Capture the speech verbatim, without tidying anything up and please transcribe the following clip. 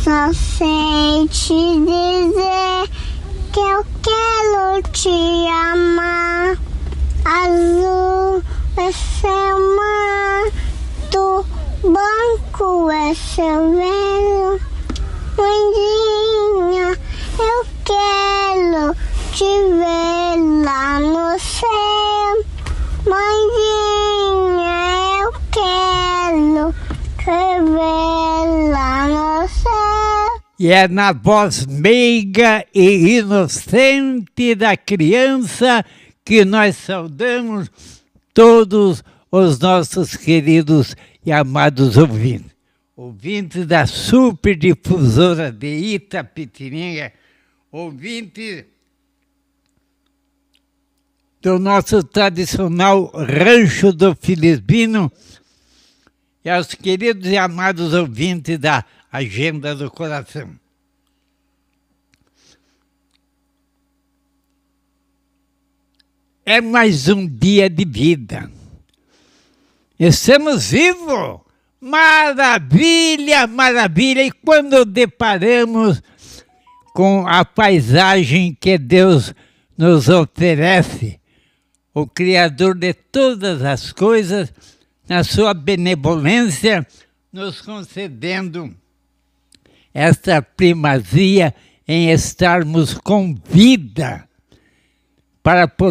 Só sei te dizer que eu quero te amar. Azul é seu mar, do branco é seu velo. Mãezinha, eu quero te ver lá no céu. Mãezinha, eu quero te ver lá no céu. E é na voz meiga e inocente da criança que nós saudamos todos os nossos queridos e amados ouvintes. Ouvintes da Superdifusora de Itapetininga, ouvintes do nosso tradicional Rancho do Felizbino e aos queridos e amados ouvintes da Agenda do Coração. É mais um dia de vida. Estamos vivos. Maravilha, maravilha. E quando deparamos com a paisagem que Deus nos oferece, o Criador de todas as coisas, na sua benevolência, nos concedendo esta primazia em estarmos com vida para poder